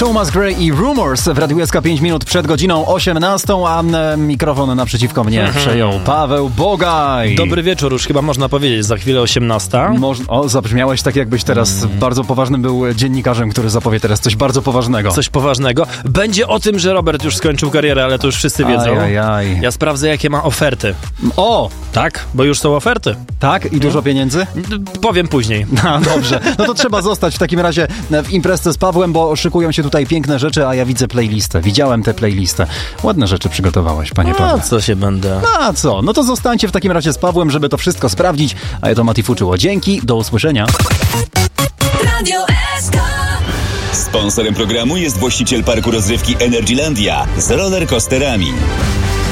Thomas Gray i Rumors w Radiu SK 5 minut przed godziną 18, a mikrofon naprzeciwko mnie przejął Paweł Bogaj. Dobry wieczór, już chyba można powiedzieć, za chwilę 18. Zabrzmiałeś tak, jakbyś teraz bardzo poważnym był dziennikarzem, który zapowie teraz coś bardzo poważnego. Coś poważnego. Będzie o tym, że Robert już skończył karierę, ale to już wszyscy wiedzą. Ajajaj. Ja sprawdzę, jakie ma oferty. O! Tak, bo już są oferty. Tak? I dużo pieniędzy? Powiem później. No dobrze, no to trzeba zostać w takim razie w imprezce z Pawłem, bo szykują się tutaj piękne rzeczy, a ja widzę playlistę. Widziałem tę playlistę. Ładne rzeczy przygotowałeś, panie Pawle. A co się będę... A co? No to zostańcie w takim razie z Pawłem, żeby to wszystko sprawdzić. A ja to Mati Fuczyło. Dzięki, do usłyszenia. Radio SK. Sponsorem programu jest właściciel parku rozrywki Energylandia z rollercoasterami.